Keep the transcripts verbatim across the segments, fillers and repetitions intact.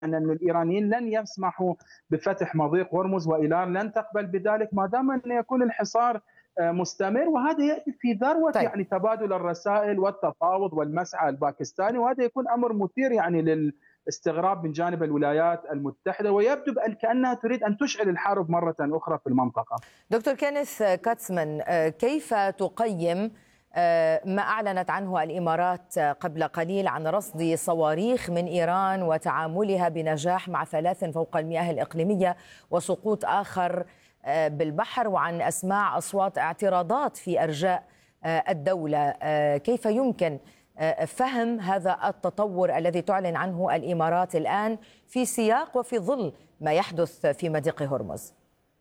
أن الإيرانيين لن يسمحوا بفتح مضيق هرمز، وإيران لن تقبل بذلك ما دام أن يكون الحصار مستمر. وهذا يأتي في ذروة طيب. يعني تبادل الرسائل والتفاوض والمسعى الباكستاني، وهذا يكون أمر مثير يعني للاستغراب من جانب الولايات المتحدة، ويبدو كأنها تريد أن تشعل الحرب مرة أخرى في المنطقة. دكتور كينيث كاتسمان، كيف تقيم ما أعلنت عنه الإمارات قبل قليل عن رصد صواريخ من إيران وتعاملها بنجاح مع ثلاث فوق المياه الإقليمية وسقوط آخر بالبحر، وعن أسماع أصوات اعتراضات في أرجاء الدولة؟ كيف يمكن فهم هذا التطور الذي تعلن عنه الإمارات الآن في سياق وفي ظل ما يحدث في مضيق هرمز؟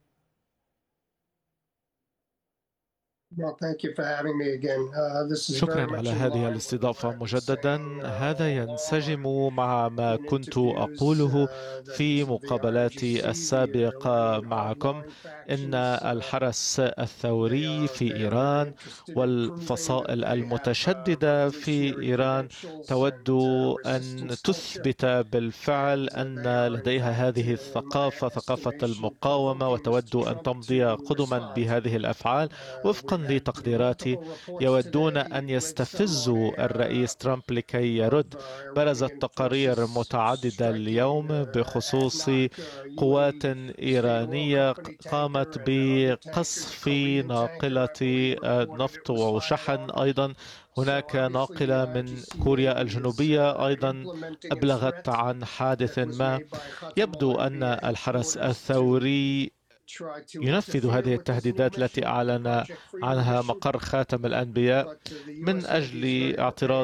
شكرا على هذه الاستضافة مجددا. هذا ينسجم مع ما كنت أقوله في مقابلاتي السابقة معكم، إن الحرس الثوري في إيران والفصائل المتشددة في إيران تود أن تثبت بالفعل أن لديها هذه الثقافة، ثقافة المقاومة، وتود أن تمضي قدما بهذه الأفعال. وفقا لتقديراتي يودون أن يستفزوا الرئيس ترامب لكي يرد. برزت تقارير متعددة اليوم بخصوص قوات إيرانية قامت بقصف ناقلة نفط وشحن. أيضا هناك ناقلة من كوريا الجنوبية أيضا أبلغت عن حادث ما. يبدو أن الحرس الثوري ينفذ هذه التهديدات التي أعلن عنها مقر خاتم الأنبياء من أجل اعتراض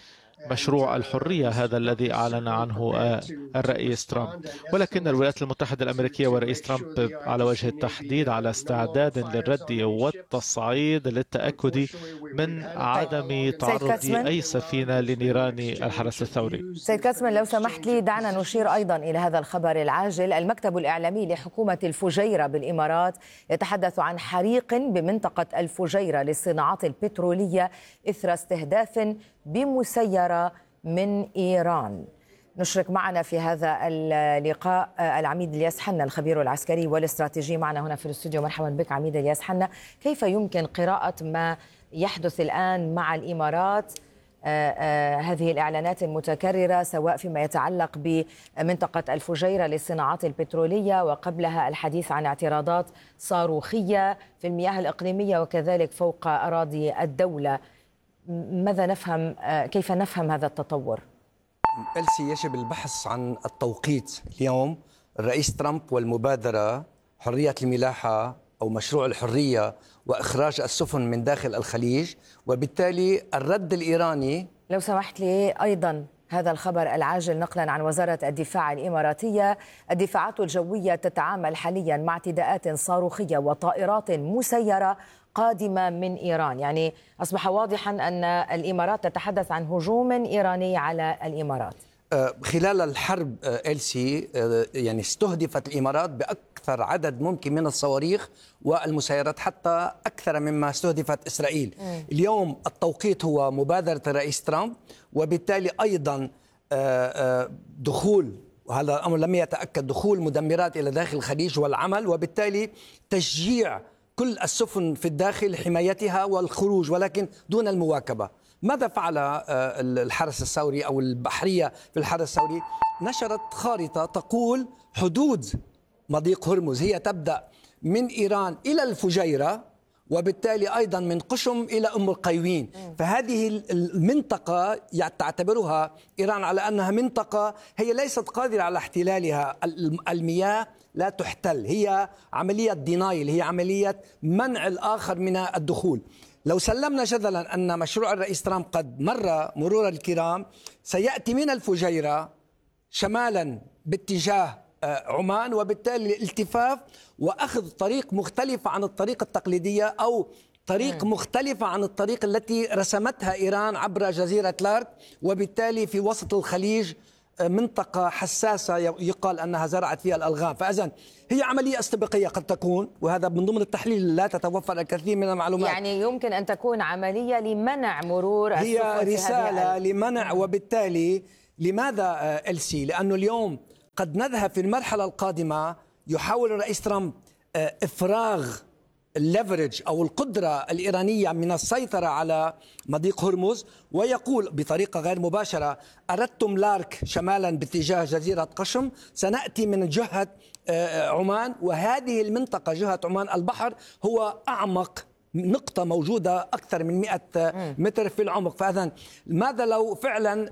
مشروع الحرية هذا الذي أعلن عنه الرئيس ترامب. ولكن الولايات المتحدة الأمريكية ورئيس ترامب على وجه التحديد على استعداد للرد والتصعيد للتأكد من عدم تعرض أي سفينة لنيران الحرس الثوري. سيد كاتسمان، لو سمحت لي دعنا نشير أيضا إلى هذا الخبر العاجل. المكتب الإعلامي لحكومة الفجيرة بالإمارات يتحدث عن حريق بمنطقة الفجيرة للصناعات البترولية إثر استهداف بمسيرة من إيران. نشرك معنا في هذا اللقاء العميد الياس حنا الخبير العسكري والاستراتيجي معنا هنا في الاستوديو. مرحبا بك عميد الياس حنا. كيف يمكن قراءة ما يحدث الآن مع الإمارات، آآ آآ هذه الإعلانات المتكررة سواء فيما يتعلق بمنطقة الفجيرة للصناعات البترولية، وقبلها الحديث عن اعتراضات صاروخية في المياه الإقليمية وكذلك فوق أراضي الدولة؟ ماذا نفهم، كيف نفهم هذا التطور؟ إلسي، يجب البحث عن التوقيت. اليوم الرئيس ترامب والمبادرة حرية الملاحة أو مشروع الحرية وإخراج السفن من داخل الخليج، وبالتالي الرد الإيراني. لو سمحت لي أيضا هذا الخبر العاجل نقلا عن وزارة الدفاع الإماراتية. الدفاعات الجوية تتعامل حاليا مع اعتداءات صاروخية وطائرات مسيرة قادمة من إيران، يعني أصبح واضحا أن الإمارات تتحدث عن هجوم إيراني على الإمارات. خلال الحرب إلسي يعني استهدفت الإمارات بأكثر عدد ممكن من الصواريخ والمسيرات، حتى أكثر مما استهدفت إسرائيل. م. اليوم التوقيت هو مبادرة الرئيس ترامب، وبالتالي أيضا دخول، وهذا الأمر لم يتأكد، دخول مدمرات إلى داخل الخليج والعمل، وبالتالي تشجيع كل السفن في الداخل حمايتها والخروج، ولكن دون المواكبة. ماذا فعل الحرس الثوري أو البحرية في الحرس الثوري؟ نشرت خارطة تقول حدود مضيق هرمز هي تبدأ من إيران إلى الفجيرة، وبالتالي أيضا من قشم إلى أم القيوين. فهذه المنطقة تعتبرها إيران على أنها منطقة هي ليست قادرة على احتلالها. المياه لا تحتل، هي عملية دينايل، هي عملية منع الآخر من الدخول. لو سلمنا جدلا أن مشروع الرئيس ترامب قد مر مرور الكرام، سيأتي من الفجيرة شمالا باتجاه عمان، وبالتالي الالتفاف وأخذ طريق مختلفة عن الطريق التقليدية، أو طريق مختلفة عن الطريق التي رسمتها إيران عبر جزيرة لارك، وبالتالي في وسط الخليج منطقة حساسة يقال أنها زرعت فيها الألغام. فإذن هي عملية استباقية قد تكون، وهذا من ضمن التحليل لا تتوفر الكثير من المعلومات. يعني يمكن أن تكون عملية لمنع مرور السفن، هي رسالة لمنع. وبالتالي لماذا إلسي؟ لأنه اليوم قد نذهب في المرحلة القادمة يحاول الرئيس ترامب إفراغ الليفرج أو القدرة الإيرانية من السيطرة على مضيق هرمز، ويقول بطريقة غير مباشرة: أردتم لارك شمالا باتجاه جزيرة قشم، سنأتي من جهة عمان، وهذه المنطقة جهة عمان البحر هو أعمق نقطة موجودة أكثر من مئة متر في العمق. فإذن ماذا لو فعلا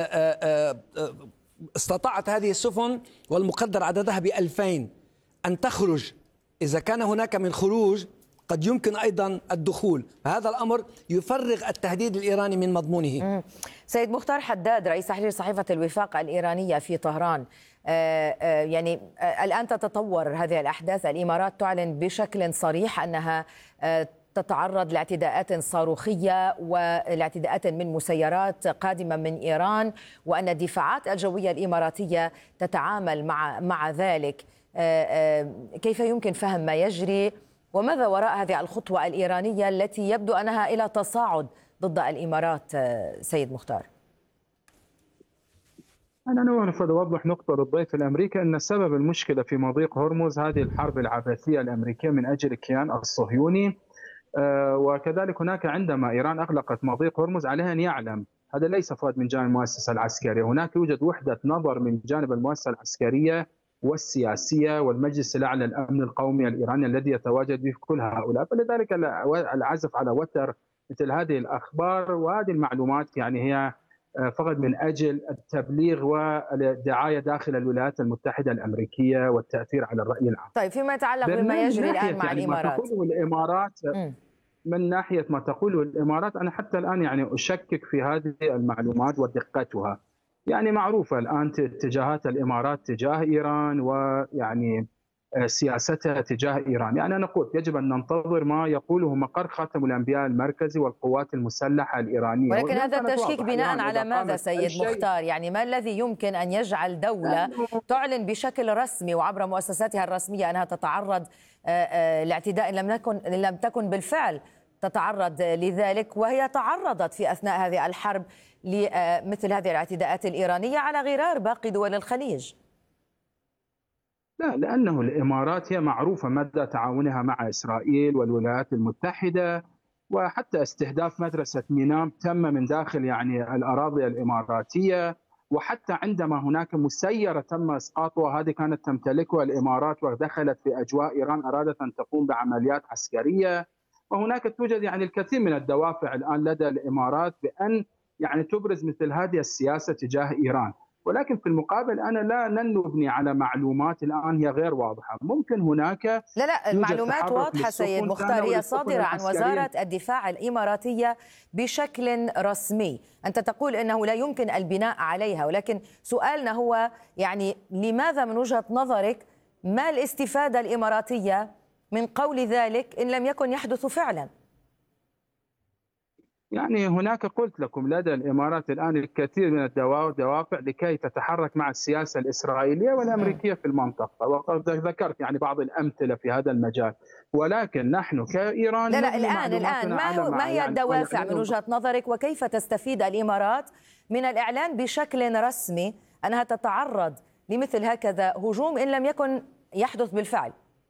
استطاعت هذه السفن والمقدر عددها بألفين أن تخرج؟ إذا كان هناك من خروج قد يمكن أيضا الدخول. هذا الأمر يفرغ التهديد الإيراني من مضمونه. سيد مختار حداد، رئيس تحرير صحيفة الوفاق الإيرانية في طهران، آآ آآ يعني آآ الآن تتطور هذه الأحداث، الإمارات تعلن بشكل صريح أنها تتعرض لاعتداءات صاروخية والاعتداءات من مسيرات قادمة من إيران، وأن الدفاعات الجوية الإماراتية تتعامل مع مع ذلك. كيف يمكن فهم ما يجري، وماذا وراء هذه الخطوة الإيرانية التي يبدو أنها إلى تصاعد ضد الإمارات؟ سيد مختار. أنا نعرف أوضح نقطة للضيف الأمريكي أن سبب المشكلة في مضيق هرمز هذه الحرب العبثية الأمريكية من أجل الكيان الصهيوني، وكذلك هناك عندما إيران أغلقت مضيق هرمز عليها أن يعلم، هذا ليس فقط من جانب المؤسسة العسكرية، هناك يوجد وحدة نظر من جانب المؤسسة العسكرية والسياسية والمجلس الأعلى للأمن القومي الإيراني الذي يتواجد به كل هؤلاء، فلذلك العزف على وتر مثل هذه الأخبار وهذه المعلومات يعني هي فقط من أجل التبليغ والدعاية داخل الولايات المتحدة الأمريكية والتأثير على الرأي العام. طيب، فيما يتعلق بما يجري الآن مع يعني الإمارات، ما تقوله الإمارات م. من ناحية ما تقوله الإمارات، أنا حتى الآن يعني أشكك في هذه المعلومات ودقتها. يعني معروفة الآن اتجاهات الإمارات تجاه إيران ويعني سياستها تجاه إيران. يعني أنا قلت يجب أن ننتظر ما يقوله مقر خاتم الأنبياء المركزي والقوات المسلحة الإيرانية. ولكن هذا التشكيك بناء على ماذا سيد مختار؟ يعني ما الذي يمكن أن يجعل دولة تعلن بشكل رسمي وعبر مؤسساتها الرسمية أنها تتعرض لاعتداء لم نكن لم تكن بالفعل تتعرض لذلك، وهي تعرضت في أثناء هذه الحرب لمثل هذه الاعتداءات الإيرانية على غرار باقي دول الخليج؟ لا، لأنه الإمارات هي معروفة مدى تعاونها مع إسرائيل والولايات المتحدة، وحتى استهداف مدرسة مينام تم من داخل يعني الأراضي الإماراتية، وحتى عندما هناك مسيرة تم إسقاطها هذه كانت تمتلكها الإمارات ودخلت في أجواء إيران، أرادت أن تقوم بعمليات عسكرية. وهناك توجد يعني الكثير من الدوافع الآن لدى الإمارات بأن يعني تبرز مثل هذه السياسة تجاه إيران، ولكن في المقابل أنا لا لن نبني على معلومات الآن هي غير واضحة. ممكن هناك لا لا المعلومات واضحة سيد مختار، هي صادرة عن وزارة الدفاع الإماراتية بشكل رسمي. أنت تقول أنه لا يمكن البناء عليها، ولكن سؤالنا هو يعني لماذا من وجهة نظرك ما الاستفادة الإماراتية من قول ذلك إن لم يكن يحدث فعلا؟ يعني هناك قلت لكم لدى الإمارات الآن الكثير من الدوافع لكي تتحرك مع السياسة الإسرائيلية والأمريكية في المنطقة، وقد ذكرت يعني بعض الأمثلة في هذا المجال. ولكن نحن كإيران لا لا الآن الآن ما, هو ما هي يعني الدوافع من وجهة نظرك، وكيف تستفيد الإمارات من الإعلان بشكل رسمي أنها تتعرض لمثل هكذا هجوم إن لم يكن يحدث بالفعل؟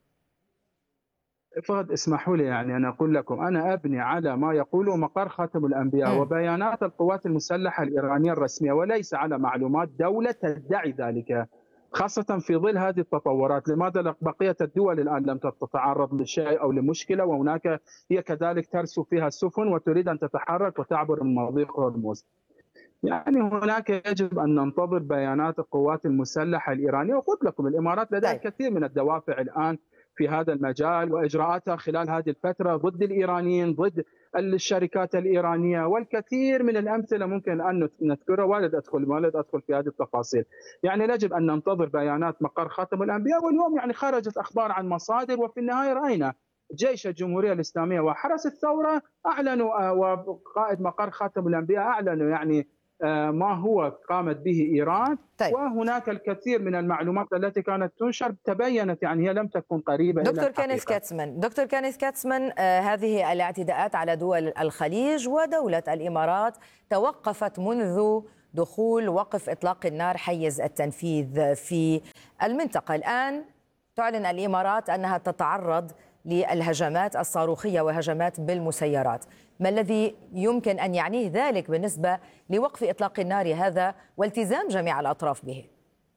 فقط اسمحوا لي يعني أنا أقول لكم أنا أبني على ما يقوله مقر خاتم الأنبياء م. وبيانات القوات المسلحة الإيرانية الرسمية، وليس على معلومات دولة تدعي ذلك، خاصة في ظل هذه التطورات. لماذا بقية الدول الآن لم تتعرض لشيء أو لمشكلة، وهناك هي كذلك ترسو فيها السفن وتريد أن تتحرك وتعبر من مضيق هرمز؟ يعني هناك يجب أن ننتظر بيانات القوات المسلحة الإيرانية. وقلت لكم الإمارات لديها الكثير من الدوافع الآن في هذا المجال، وإجراءاتها خلال هذه الفترة ضد الإيرانيين، ضد الشركات الإيرانية، والكثير من الأمثلة ممكن أن نذكرها ولا أدخل ولا أدخل في هذه التفاصيل. يعني يجب أن ننتظر بيانات مقر خاتم الأنبياء. واليوم يعني خرجت أخبار عن مصادر، وفي النهاية رأينا جيش الجمهورية الإسلامية وحرس الثورة أعلنوا، وقائد مقر خاتم الأنبياء أعلنوا يعني ما هو قامت به إيران. طيب. وهناك الكثير من المعلومات التي كانت تنشر تبينت يعني هي لم تكن قريبة. دكتور كينيث كاتسمان دكتور كينيث كاتسمان آه هذه الاعتداءات على دول الخليج ودولة الإمارات توقفت منذ دخول وقف إطلاق النار حيز التنفيذ في المنطقة. الآن تعلن الإمارات أنها تتعرض للهجمات الصاروخية وهجمات بالمسيرات. ما الذي يمكن أن يعنيه ذلك بالنسبة لوقف إطلاق النار هذا والتزام جميع الأطراف به؟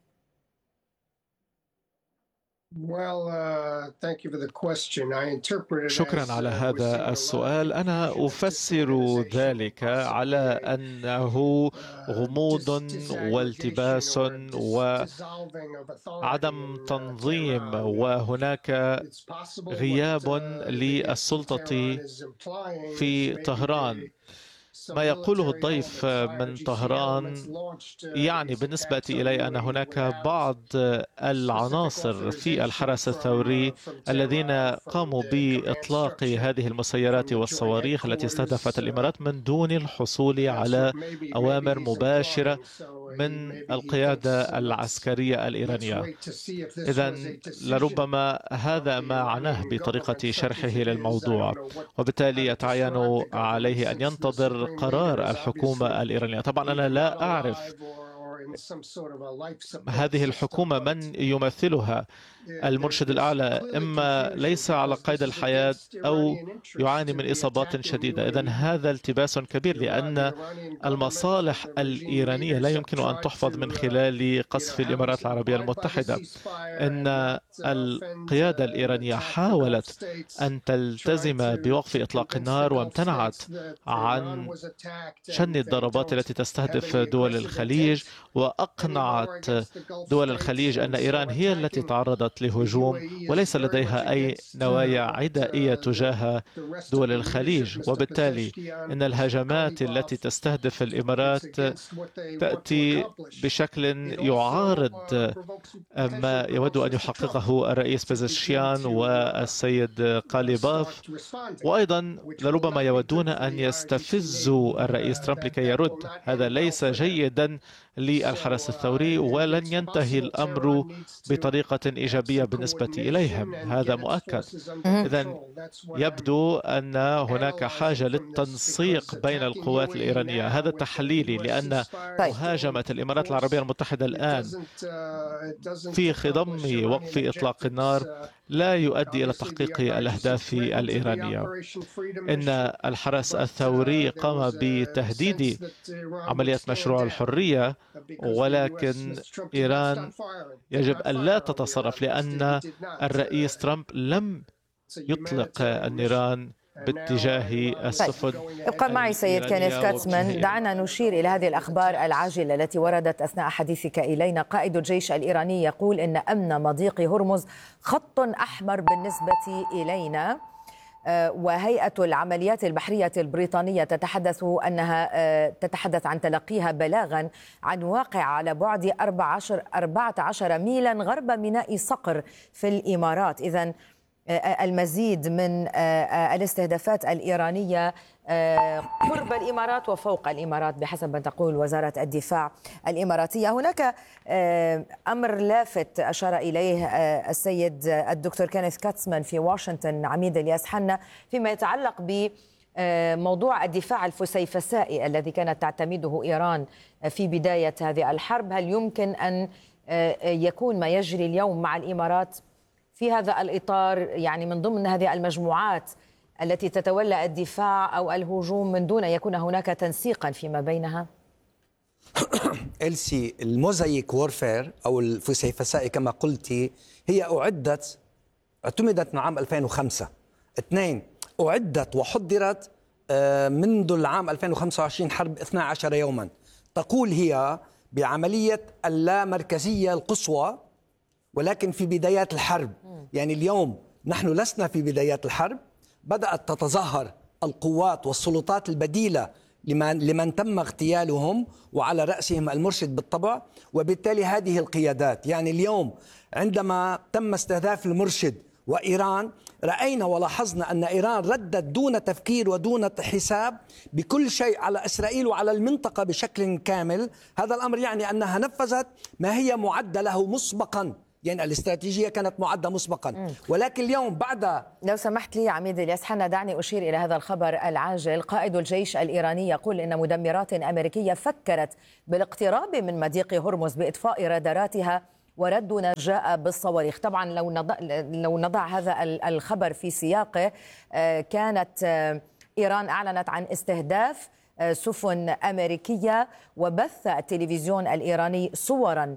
شكرا على هذا السؤال. أنا أفسر ذلك على أنه غموض والتباس وعدم تنظيم، وهناك غياب للسلطة في طهران. ما يقوله الضيف من طهران يعني بالنسبة إلي أن هناك بعض العناصر في الحرس الثوري الذين قاموا بإطلاق هذه المسيرات والصواريخ التي استهدفت الإمارات من دون الحصول على أوامر مباشرة من القيادة العسكرية الإيرانية. إذن لربما هذا ما عناه بطريقة شرحه للموضوع، وبالتالي يتعين عليه أن ينتظر قرار الحكومة الإيرانية. طبعا أنا لا أعرف هذه الحكومة من يمثلها. المرشد الأعلى إما ليس على قيد الحياة أو يعاني من إصابات شديدة. إذن هذا التباس كبير، لأن المصالح الإيرانية لا يمكن أن تحفظ من خلال قصف الإمارات العربية المتحدة. إن القيادة الإيرانية حاولت أن تلتزم بوقف إطلاق النار وامتنعت عن شن الضربات التي تستهدف دول الخليج، وأقنعت دول الخليج أن إيران هي التي تعرضت لهجوم وليس لديها أي نوايا عدائية تجاه دول الخليج. وبالتالي إن الهجمات التي تستهدف الإمارات تأتي بشكل يعارض ما يود أن يحققه الرئيس بيزشكيان والسيد قاليباف، وأيضا لربما يودون أن يستفزوا الرئيس ترامب لكي يرد. هذا ليس جيدا للحرس الثوري، ولن ينتهي الأمر بطريقة إيجابية بالنسبة إليهم، هذا مؤكد. إذن يبدو أن هناك حاجة للتنسيق بين القوات الإيرانية. هذا تحليلي، لأن مهاجمة الإمارات العربية المتحدة الآن في خضم وقف إطلاق النار لا يؤدي إلى تحقيق الأهداف الإيرانية. إن الحرس الثوري قام بتهديد عملية مشروع الحرية، ولكن إيران يجب أن لا تتصرف، لأن الرئيس ترامب لم يطلق النيران باتجاه السفن. ابقى معي سيد كينيث كاتسمان. دعنا نشير إلى هذه الأخبار العاجلة التي وردت أثناء حديثك إلينا. قائد الجيش الإيراني يقول إن أمن مضيق هرمز خط أحمر بالنسبة إلينا، وهيئة العمليات البحرية البريطانية تتحدث أنها تتحدث عن تلقيها بلاغا عن واقع على بعد أربعة عشر ميلا غرب ميناء صقر في الإمارات. إذن المزيد من الاستهدافات الإيرانية قرب الإمارات وفوق الإمارات بحسب ما تقول وزارة الدفاع الإماراتية. هناك أمر لافت أشار إليه السيد الدكتور كينيث كاتسمان في واشنطن عميد الياس حنا فيما يتعلق بموضوع الدفاع الفسيفسائي الذي كانت تعتمده إيران في بداية هذه الحرب. هل يمكن أن يكون ما يجري اليوم مع الإمارات في هذا الإطار، يعني من ضمن هذه المجموعات التي تتولى الدفاع أو الهجوم من دون يكون هناك تنسيقا فيما بينها؟ إلسي، الموزايك وورفير أو الفسيفسائي كما قلتي هي أعدت اعتمدت من عام ألفين وخمسة. اثنين، أعدت وحضرت منذ العام ألفين وخمسة وعشرين حرب اثنا عشر يوما. تقول هي بعملية اللامركزية القصوى، ولكن في بدايات الحرب. يعني اليوم نحن لسنا في بدايات الحرب، بدأت تتظاهر القوات والسلطات البديلة لمن, لمن تم اغتيالهم وعلى رأسهم المرشد بالطبع، وبالتالي هذه القيادات. يعني اليوم عندما تم استهداف المرشد وإيران رأينا ولاحظنا أن إيران ردت دون تفكير ودون حساب بكل شيء على إسرائيل وعلى المنطقة بشكل كامل. هذا الأمر يعني أنها نفذت ما هي معدة له مسبقا يعني الاستراتيجية كانت معدة مسبقا. ولكن اليوم بعد، لو سمحت لي عميد الياس حنا دعني أشير إلى هذا الخبر العاجل. قائد الجيش الإيراني يقول إن مدمرات أمريكية فكرت بالاقتراب من مضيق هرمز بإطفاء راداراتها وردنا جاء بالصواريخ. طبعا لو نضع, لو نضع هذا الخبر في سياقه، كانت إيران أعلنت عن استهداف سفن أمريكية، وبث التلفزيون الإيراني صورا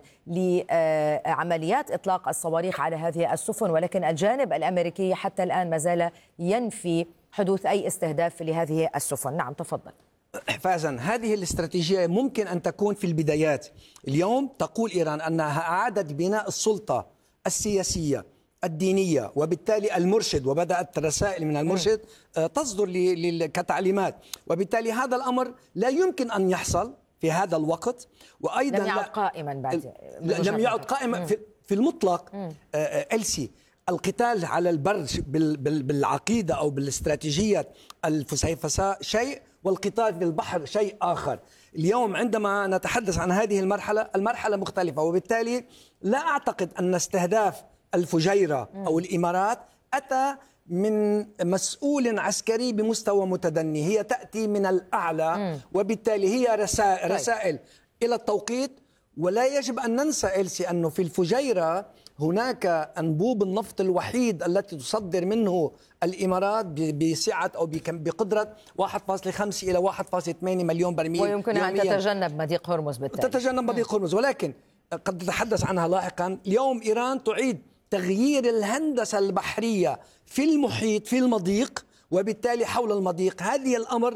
لعمليات إطلاق الصواريخ على هذه السفن، ولكن الجانب الأمريكي حتى الآن ما زال ينفي حدوث أي استهداف لهذه السفن. نعم تفضل. فازن، هذه الاستراتيجية ممكن أن تكون في البدايات. اليوم تقول إيران أنها أعادت بناء السلطة السياسية الدينية، وبالتالي المرشد، وبدأت رسائل من المرشد تصدر كتعليمات، وبالتالي هذا الأمر لا يمكن أن يحصل في هذا الوقت. وأيضا لم يعد قائما بعد لم يعد قائما في, في المطلق. إلسي القتال على البر بالعقيدة أو بالاستراتيجية الفسيفساء شيء، والقتال في البحر شيء آخر. اليوم عندما نتحدث عن هذه المرحلة، المرحلة مختلفة، وبالتالي لا أعتقد أن استهداف الفجيرة أو الإمارات أتى من مسؤول عسكري بمستوى متدني، هي تأتي من الأعلى، وبالتالي هي رسائل, رسائل إلى التوقيت. ولا يجب أن ننسى إلسي أنه في الفجيرة هناك أنبوب النفط الوحيد التي تصدر منه الإمارات بسعة أو بقدرة واحد فاصلة خمسة إلى واحد فاصلة ثمانية مليون برميل، ويمكن أن تتجنب مضيق هرمز بالتالي. تتجنب مضيق هرمز، ولكن قد نتحدث عنها لاحقا. اليوم إيران تعيد تغيير الهندسة البحرية في المحيط في المضيق، وبالتالي حول المضيق. هذه الأمر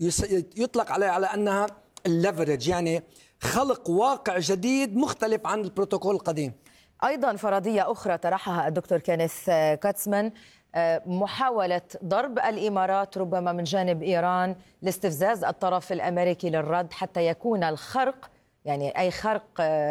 يطلق عليه على أنها الليفرج، يعني خلق واقع جديد مختلف عن البروتوكول القديم. أيضا فرضية أخرى طرحها الدكتور كينيث كاتسمان، محاولة ضرب الإمارات ربما من جانب إيران لاستفزاز الطرف الأمريكي للرد حتى يكون الخرق، يعني أي خرق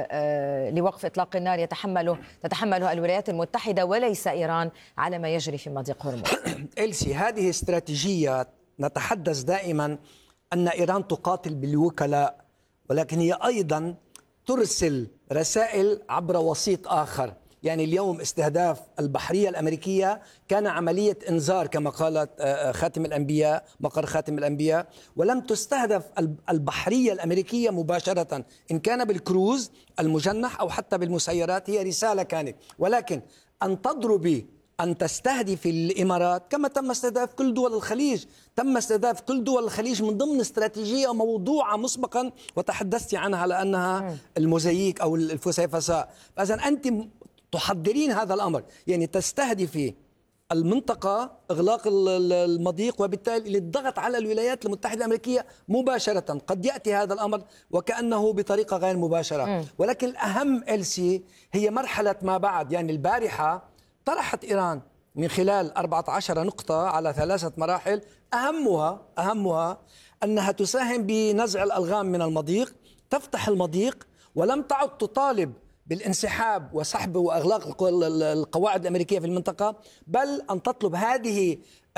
لوقف إطلاق النار يتحمله تتحمله الولايات المتحدة وليس إيران، على ما يجري في مضيق هرمز. إلسي، هذه استراتيجية نتحدث دائما أن إيران تقاتل بالوكلاء، ولكن هي أيضا ترسل رسائل عبر وسيط آخر. يعني اليوم استهداف البحرية الأمريكية كان عملية إنذار كما قالت خاتم الأنبياء، مقر خاتم الأنبياء، ولم تستهدف البحرية الأمريكية مباشرة، إن كان بالكروز المجنح أو حتى بالمسيرات، هي رسالة كانت. ولكن أن تضربي، أن تستهدف الإمارات كما تم استهداف كل دول الخليج، تم استهداف كل دول الخليج من ضمن استراتيجية موضوعة مسبقا وتحدثت عنها لأنها الموزاييك أو الفسيفساء. فإذا أنت تحضرين هذا الأمر، يعني تستهدفي المنطقة، إغلاق المضيق، وبالتالي للضغط على الولايات المتحدة الأمريكية مباشرة. قد يأتي هذا الأمر وكأنه بطريقة غير مباشرة، ولكن الأهم إلسي هي مرحلة ما بعد. يعني البارحة طرحت إيران من خلال أربعة عشر نقطة على ثلاثة مراحل، أهمها أهمها أنها تساهم بنزع الألغام من المضيق، تفتح المضيق، ولم تعد تطالب بالانسحاب وسحب وإغلاق القواعد الأمريكية في المنطقة، بل أن تطلب هذه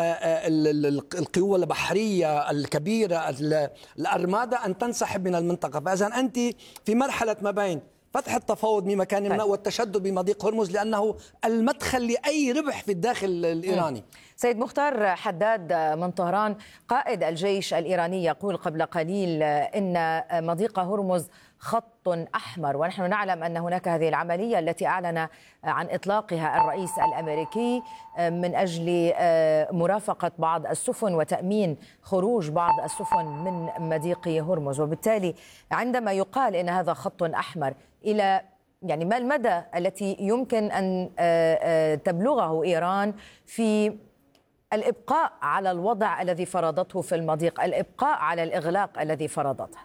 القوى البحرية الكبيرة الأرمادة أن تنسحب من المنطقة. فإذا أنت في مرحلة ما بين فتح التفاوض بمكان ما والتشدد بمضيق هرمز، لأنه المدخل لأي ربح في الداخل الإيراني. سيد مختار حداد من طهران، قائد الجيش الإيراني يقول قبل قليل إن مضيق هرمز خط أحمر، ونحن نعلم أن هناك هذه العملية التي أعلن عن إطلاقها الرئيس الأمريكي من أجل مرافقة بعض السفن وتأمين خروج بعض السفن من مضيق هرمز. وبالتالي عندما يقال إن هذا خط أحمر، إلى يعني ما المدى التي يمكن أن تبلغه إيران في الإبقاء على الوضع الذي فرضته في المضيق، الإبقاء على الإغلاق الذي فرضته؟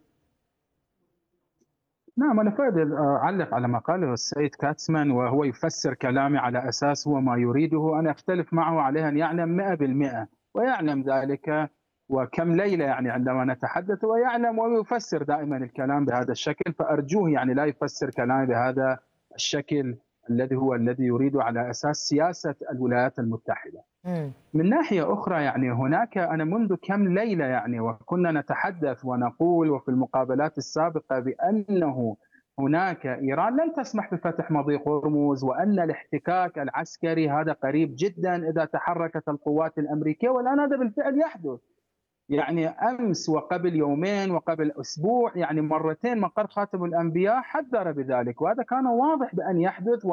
نعم، أنا فادي أعلق على ما قاله السيد كاتسمان، وهو يفسر كلامي على أساس هو ما يريده. أنا أختلف معه عليه أن يعلم مئة بالمئة، ويعلم ذلك، وكم ليلة يعني عندما نتحدث ويعلم ويفسر دائما الكلام بهذا الشكل. فأرجوه يعني لا يفسر كلامي بهذا الشكل الذي هو الذي يريده على أساس سياسة الولايات المتحدة. م. من ناحية أخرى يعني هناك، أنا منذ كم ليلة يعني وكنا نتحدث ونقول وفي المقابلات السابقة بأنه هناك إيران لن تسمح بفتح مضيق هرمز، وأن الاحتكاك العسكري هذا قريب جدا إذا تحركت القوات الأمريكية، والآن هذا بالفعل يحدث. يعني أمس وقبل يومين وقبل أسبوع، يعني مرتين مقر خاتم الأنبياء حذر بذلك، وهذا كان واضح بأن يحدث.